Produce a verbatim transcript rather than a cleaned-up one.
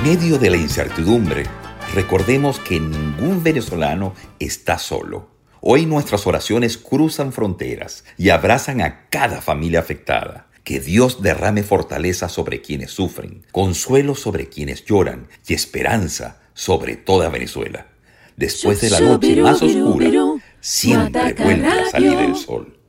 medio de la incertidumbre, recordemos que ningún venezolano está solo. Hoy nuestras oraciones cruzan fronteras y abrazan a cada familia afectada. Que Dios derrame fortaleza sobre quienes sufren, consuelo sobre quienes lloran y esperanza sobre toda Venezuela. Después de la noche más oscura, siempre vuelve a salir el sol.